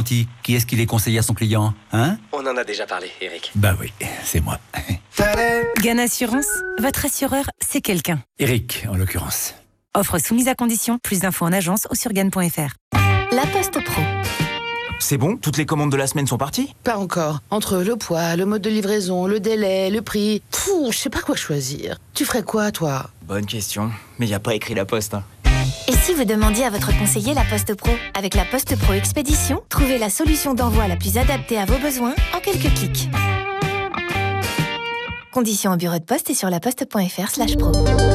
petits, qui est-ce qui les conseille à son client, hein? On en a déjà parlé, Eric. Bah oui, c'est moi. Gann Assurance, votre assureur, c'est quelqu'un. Eric, en l'occurrence. Offre soumise à condition, plus d'infos en agence ou sur gann.fr. La Poste Pro. C'est bon? Toutes les commandes de la semaine sont parties? Pas encore. Entre le poids, le mode de livraison, le délai, le prix... je sais pas quoi choisir. Tu ferais quoi, toi? Bonne question. Mais y a pas écrit La Poste, hein. Et si vous demandiez à votre conseiller La Poste Pro? Avec La Poste Pro Expédition, trouvez la solution d'envoi la plus adaptée à vos besoins en quelques clics. Conditions au bureau de poste et sur laposte.fr/pro.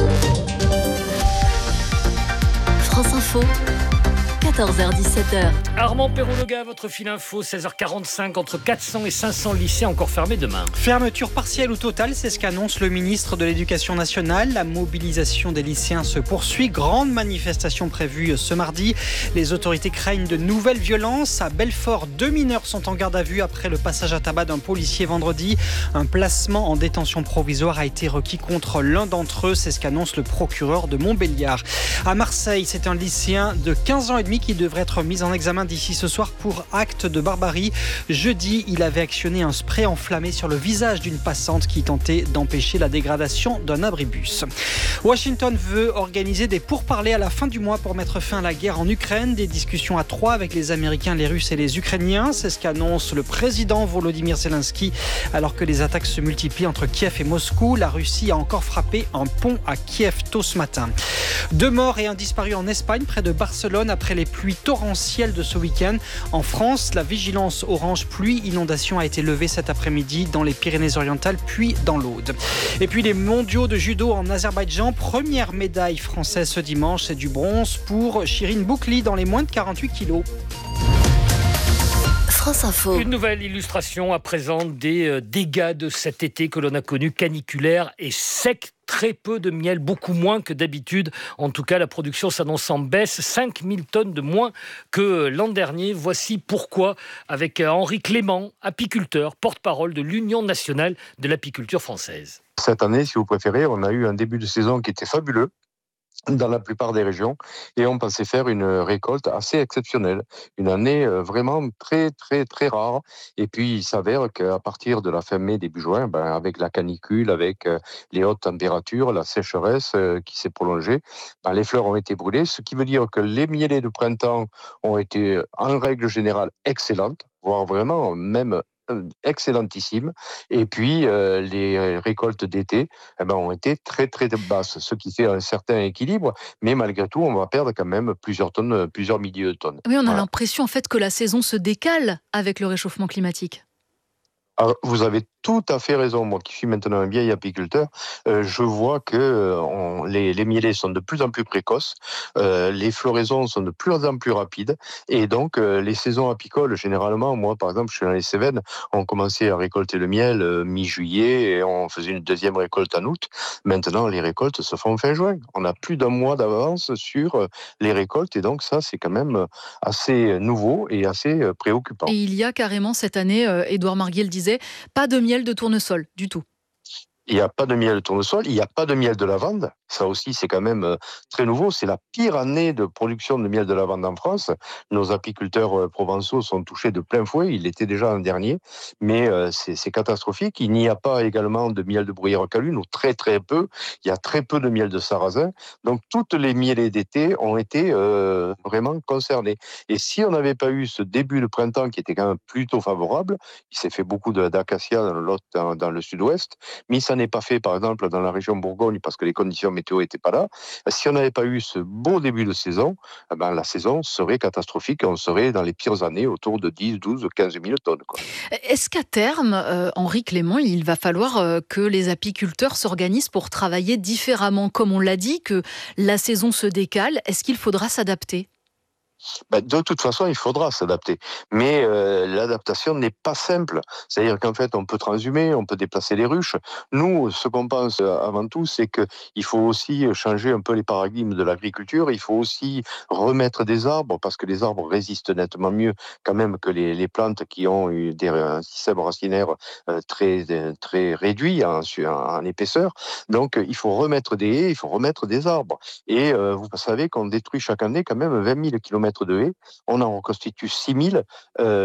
France Info, 14h-17h. Armand Perronoga, votre fil info, 16h45, entre 400 et 500 lycées encore fermés demain. Fermeture partielle ou totale, c'est ce qu'annonce le ministre de l'Éducation nationale. La mobilisation des lycéens se poursuit. Grande manifestation prévue ce mardi. Les autorités craignent de nouvelles violences. À Belfort, 2 mineurs sont en garde à vue après le passage à tabac d'un policier vendredi. Un placement en détention provisoire a été requis contre l'un d'entre eux. C'est ce qu'annonce le procureur de Montbéliard. À Marseille, c'est un lycéen de 15 ans et demi qui devrait être mis en examen d'ici ce soir pour acte de barbarie. Jeudi, il avait actionné un spray enflammé sur le visage d'une passante qui tentait d'empêcher la dégradation d'un abribus. Washington veut organiser des pourparlers à la fin du mois pour mettre fin à la guerre en Ukraine. Des discussions à 3 avec les Américains, les Russes et les Ukrainiens. C'est ce qu'annonce le président Volodymyr Zelensky. Alors que les attaques se multiplient entre Kiev et Moscou, la Russie a encore frappé un pont à Kiev tôt ce matin. 2 morts et un disparu en Espagne, près de Barcelone, après les pluies torrentielles de ce week-end. En France, la vigilance orange pluie-inondation a été levée cet après-midi dans les Pyrénées-Orientales puis dans l'Aude. Et puis les mondiaux de judo en Azerbaïdjan, première médaille française ce dimanche, c'est du bronze pour Shirin Boukli dans les moins de 48 kilos. France Info. Une nouvelle illustration à présent des dégâts de cet été que l'on a connu, caniculaire et sec. Très peu de miel, beaucoup moins que d'habitude. En tout cas, la production s'annonce en baisse. 5000 tonnes de moins que l'an dernier. Voici pourquoi avec Henri Clément, apiculteur, porte-parole de l'Union nationale de l'apiculture française. Cette année, si vous préférez, on a eu un début de saison qui était fabuleux dans la plupart des régions et on pensait faire une récolte assez exceptionnelle, une année vraiment très très très rare. Et puis il s'avère qu'à partir de la fin mai, début juin, avec la canicule, avec les hautes températures, la sécheresse qui s'est prolongée, les fleurs ont été brûlées, ce qui veut dire que les mielés de printemps ont été en règle générale excellentes, voire vraiment même excellentissime. Et puis les récoltes d'été ont été très très basses, ce qui fait un certain équilibre, mais malgré tout on va perdre quand même plusieurs tonnes, plusieurs milliers de tonnes. Oui, on a l'impression en fait que la saison se décale avec le réchauffement climatique. Alors, vous avez tout à fait raison. Moi qui suis maintenant un vieil apiculteur, je vois que les mielés sont de plus en plus précoces, les floraisons sont de plus en plus rapides, et donc les saisons apicoles, généralement, moi par exemple, je suis dans les Cévennes, on commençait à récolter le miel mi-juillet et on faisait une deuxième récolte en août. Maintenant, les récoltes se font fin juin. On a plus d'un mois d'avance sur les récoltes, et donc ça, c'est quand même assez nouveau et assez préoccupant. Et il y a carrément cette année, Édouard Marguet le disait, pas de miel de tournesol du tout. Il n'y a pas de miel de tournesol, il n'y a pas de miel de lavande. Ça aussi, c'est quand même très nouveau. C'est la pire année de production de miel de lavande en France. Nos apiculteurs provençaux sont touchés de plein fouet. Il l'était déjà l'an dernier, mais c'est catastrophique. Il n'y a pas également de miel de bruyère calune, ou très très peu. Il y a très peu de miel de sarrasin. Donc toutes les mielés d'été ont été vraiment concernés. Et si on n'avait pas eu ce début de printemps qui était quand même plutôt favorable, il s'est fait beaucoup d'acacias dans le sud-ouest, mais ça n'est pas fait par exemple dans la région Bourgogne parce que les conditions météo n'étaient pas là. Si on n'avait pas eu ce beau début de saison, la saison serait catastrophique et on serait dans les pires années autour de 10, 12, 15 000 tonnes. Quoi. Est-ce qu'à terme, Henri Clément, il va falloir que les apiculteurs s'organisent pour travailler différemment? Comme on l'a dit, que la saison se décale, est-ce qu'il faudra s'adapter? De toute façon, il faudra s'adapter. Mais l'adaptation n'est pas simple. C'est-à-dire qu'en fait, on peut transhumer, on peut déplacer les ruches. Nous, ce qu'on pense avant tout, c'est qu'il faut aussi changer un peu les paradigmes de l'agriculture. Il faut aussi remettre des arbres, parce que les arbres résistent nettement mieux quand même que les plantes qui ont eu un système racinaire très, très réduit en épaisseur. Donc, il faut remettre des haies, il faut remettre des arbres. Et vous savez qu'on détruit chaque année quand même 20 000 kilomètres de haies, on en reconstitue 6 000.